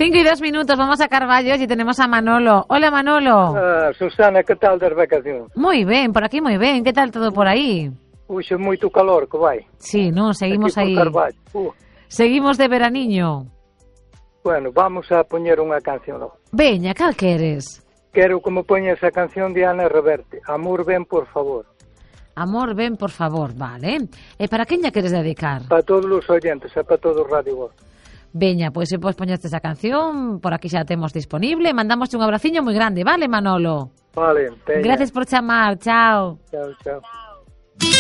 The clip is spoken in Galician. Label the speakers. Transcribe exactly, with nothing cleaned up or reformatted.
Speaker 1: Cinco y dos minutos, vamos a Carballos y tenemos a Manolo. Hola, Manolo.
Speaker 2: Ah, Susana, que tal das vacacións?
Speaker 1: Moi ben, por aquí moi ben. Que tal todo por aí?
Speaker 2: Uxe, moito calor que vai.
Speaker 1: Sí, no, seguimos
Speaker 2: Aquí
Speaker 1: aí.
Speaker 2: por Carballo. Uh.
Speaker 1: Seguimos de veraniño.
Speaker 2: Bueno, vamos a poñer unha canción logo.
Speaker 1: Veña, cal queres?
Speaker 2: Quero que me poña esa canción de Ana Reverte. Amor, ven, por favor.
Speaker 1: Amor, ven, por favor, vale. E para quen lla queres dedicar?
Speaker 2: Para todos os oyentes e para todo o Radio Voz.
Speaker 1: Veña, pois se podes poñerte esa canción, por aquí xa a temos disponible. Mandamos un abraciño moi grande, vale, Manolo?
Speaker 2: Vale, teña.
Speaker 1: Gracias por chamar, chao.
Speaker 2: Chao, chao.